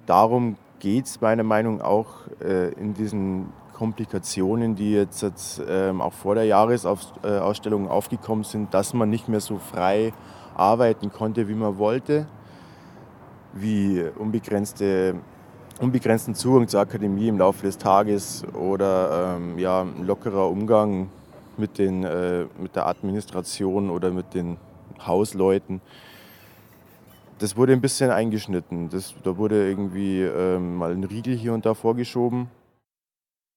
darum geht es meiner Meinung nach auch in diesen Komplikationen, die jetzt auch vor der Jahresausstellung aufgekommen sind, dass man nicht mehr so frei arbeiten konnte, wie man wollte, wie unbegrenzten Zugang zur Akademie im Laufe des Tages oder ja, ein lockerer Umgang mit der Administration oder mit den Hausleuten. Das wurde ein bisschen eingeschnitten. Da wurde irgendwie mal ein Riegel hier und da vorgeschoben.